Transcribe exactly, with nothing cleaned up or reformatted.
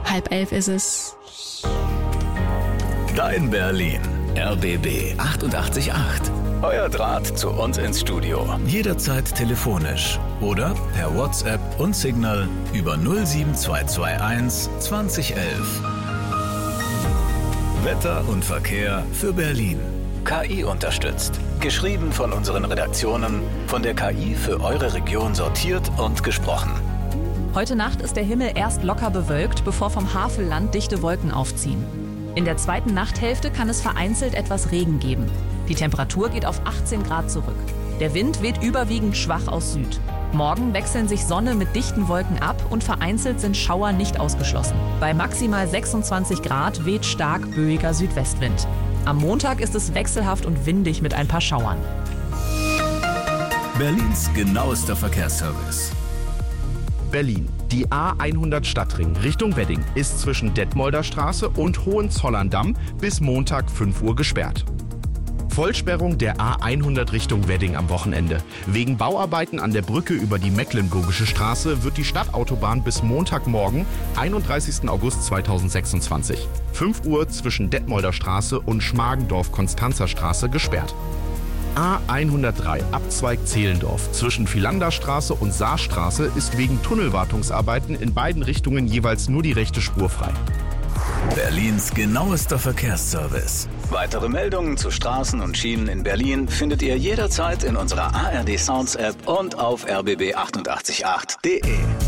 Halb elf ist es. Dein Berlin. R B B achtundachtzig Komma acht. Euer Draht zu uns ins Studio. Jederzeit telefonisch oder per WhatsApp und Signal über null sieben zwei zwei eins zwanzig elf. Wetter und Verkehr für Berlin. K I unterstützt. Geschrieben von unseren Redaktionen, von der K I für eure Region sortiert und gesprochen. Heute Nacht ist der Himmel erst locker bewölkt, bevor vom Havelland dichte Wolken aufziehen. In der zweiten Nachthälfte kann es vereinzelt etwas Regen geben. Die Temperatur geht auf achtzehn Grad zurück. Der Wind weht überwiegend schwach aus Süd. Morgen wechseln sich Sonne mit dichten Wolken ab und vereinzelt sind Schauer nicht ausgeschlossen. Bei maximal sechsundzwanzig Grad weht stark böiger Südwestwind. Am Montag ist es wechselhaft und windig mit ein paar Schauern. Berlins genauester Verkehrsservice. Berlin. Die A hundert Stadtring Richtung Wedding ist zwischen Detmolder Straße und Hohenzollern-Damm bis Montag fünf Uhr gesperrt. Vollsperrung der A hundert Richtung Wedding am Wochenende. Wegen Bauarbeiten an der Brücke über die Mecklenburgische Straße wird die Stadtautobahn bis Montagmorgen, einunddreißigsten August zweitausendsechsundzwanzig, fünf Uhr zwischen Detmolder Straße und Schmargendorf-Konstanzer Straße gesperrt. A hundertdrei Abzweig Zehlendorf zwischen Philanderstraße und Saarstraße ist wegen Tunnelwartungsarbeiten in beiden Richtungen jeweils nur die rechte Spur frei. Berlins genauester Verkehrsservice. Weitere Meldungen zu Straßen und Schienen in Berlin findet ihr jederzeit in unserer A R D Sounds App und auf r b b achtundachtzig Komma acht punkt de.